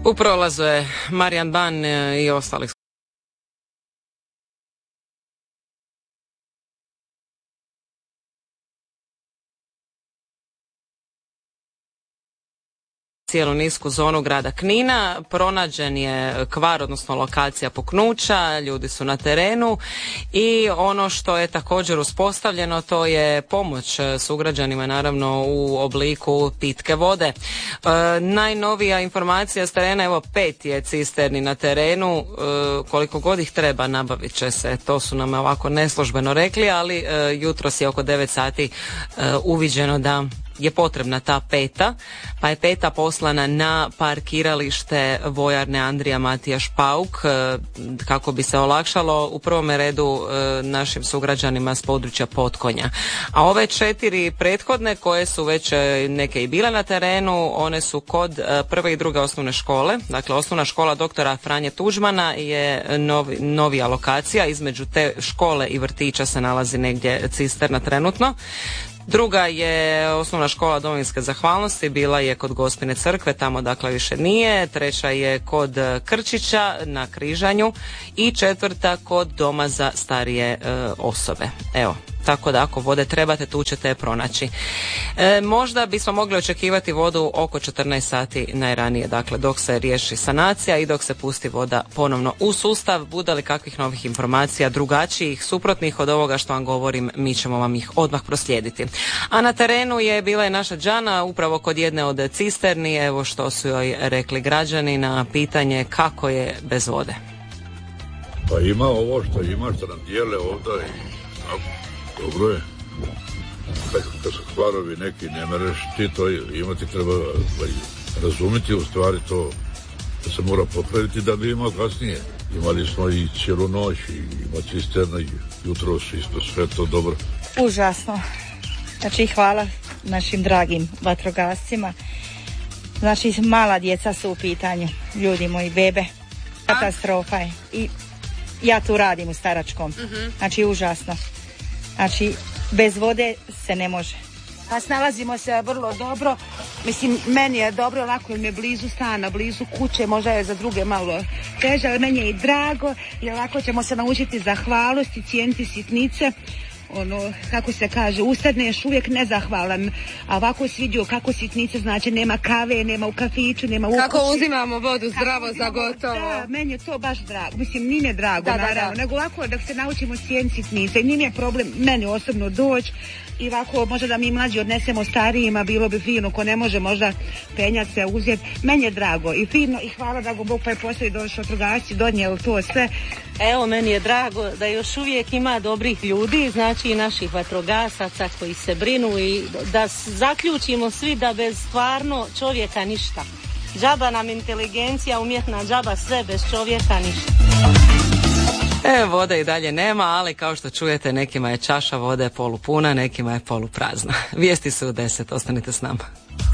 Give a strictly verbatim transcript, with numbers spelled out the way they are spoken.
U prolazu je Marijan Ban i ostali. Cijelu nisku zonu grada Knina. Pronađen je kvar, odnosno lokacija puknuća, ljudi su na terenu i ono što je također uspostavljeno to je pomoć sugrađanima, naravno u obliku pitke vode. E, najnovija informacija s terena, evo pet je cisterni na terenu, e, koliko god ih treba nabavit će se, to su nam ovako neslužbeno rekli, ali e, jutros je oko devet sati e, uviđeno da je potrebna ta peta, pa je peta poslana na parkiralište vojarne Andrija Matijaš Pauk kako bi se olakšalo u prvom redu našim sugrađanima s područja Potkonja. A ove četiri prethodne koje su već neke i bile na terenu, one su kod prve i druge osnovne škole. Dakle, osnovna škola doktora Franje Tuđmana je novi, novija lokacija, između te škole i vrtića se nalazi negdje cisterna trenutno. Druga je osnovna škola Domovinske zahvalnosti, bila je kod Gospine crkve, tamo dakle više nije. Treća je kod Krčića na Križanju i četvrta kod Doma za starije e, osobe. Evo, tako da ako vode trebate, tu ćete je pronaći. E, možda bismo mogli očekivati vodu oko četrnaest sati najranije, dakle dok se riješi sanacija i dok se pusti voda ponovno u sustav. Bude li kakvih novih informacija, drugačijih, suprotnih od ovoga što vam govorim, mi ćemo vam ih odmah proslijediti. A na terenu je bila i naša Đana upravo kod jedne od cisterni, evo što su joj rekli građani na pitanje kako je bez vode. Pa ima ovo što ima, što nam dijele ovdje i tako, dobro je. Kad, kad su kvarovi neki, ne mereš ti to imati, treba razumjeti u stvari to da se mora popraviti da bi imao kasnije. Imali smo i cijelu noć i ima cisterna i jutro su isto sve to dobro. Užasno. Znači hvala našim dragim vatrogascima. Znači mala djeca su u pitanju, ljudi moji, bebe. Katastrofa je. I ja tu radim u staračkom. Znači užasno. Znači bez vode se ne može. Pa snalazimo se vrlo dobro. Mislim, meni je dobro, lako jer mi je blizu stana, blizu kuće, možda je za druge malo teže, ali meni je i drago jer lako ćemo se naučiti zahvalnosti, cijeniti sitnice. Ono, kako se kaže, ustaneš uvijek nezahvalan, a ovako si vidio kako sitnice, znači nema kave, nema u kafiću, nema u kući. Kako uzimamo vodu zdravo za gotovo. Da, meni je to baš drago, mislim, nije mi je drago, da, naravno, da, da. nego ovako da se naučimo cijeniti sitnice, nije mi je problem meni osobno doći i ovako možda da mi mlađi odnesemo starijima, bilo bi fino, ko ne može možda penjati se, uzeti, meni je drago i fino i hvala da go Bog pa je poslije došli vatrogasci, donijeli to sve. Evo, meni je drago da još uvijek ima dobrih ljudi, znači i naših vatrogasaca koji se brinu i da zaključimo svi da bez stvarno čovjeka ništa. Džaba nam inteligencija, umjetna džaba, sve bez čovjeka ništa. E, vode i dalje nema, ali kao što čujete, nekima je čaša vode polupuna, nekima je poluprazna. Vijesti su u deset, ostanite s nama.